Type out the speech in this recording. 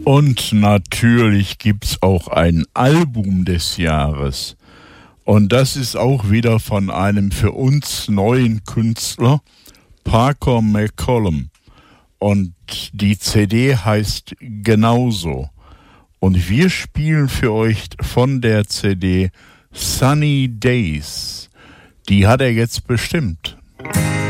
Und natürlich gibt's auch ein Album des Jahres. Und das ist auch wieder von einem für uns neuen Künstler, Parker McCollum. Und die CD heißt genauso. Und wir spielen für euch von der CD Sunny Days. Die hat er jetzt bestimmt.